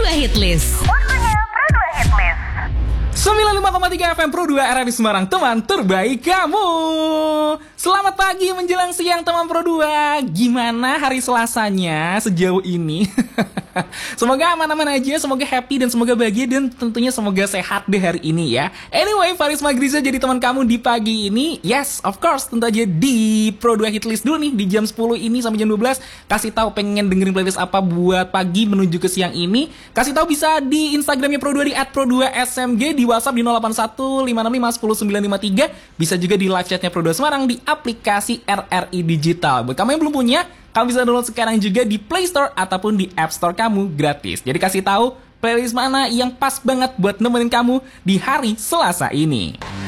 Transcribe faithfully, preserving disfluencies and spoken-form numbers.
dua Hitlist. Waktunya Pro dua Hitlist. sembilan puluh lima koma tiga F M Pro dua R R I Semarang, teman terbaik kamu. Selamat pagi menjelang siang teman Pro dua. Gimana hari Selasanya sejauh ini? Semoga aman-aman aja, semoga happy dan semoga bahagia dan tentunya semoga sehat deh hari ini ya. Anyway, Faris Magriza jadi teman kamu di pagi ini. Yes, of course, tentu aja di Pro dua Hitlist dulu nih di jam sepuluh ini sampai jam dua belas. Kasih tahu pengen dengerin playlist apa buat pagi menuju ke siang ini. Kasih tahu bisa di Instagramnya Pro dua di at pro dua S M G, di WhatsApp di nol delapan satu lima enam lima satu nol sembilan lima tiga. Bisa juga di live chatnya Pro dua Semarang di aplikasi R R I Digital. Buat kamu yang belum punya, kamu bisa download sekarang juga di Play Store ataupun di App Store kamu gratis. Jadi kasih tahu playlist mana yang pas banget buat nemenin kamu di hari Selasa ini.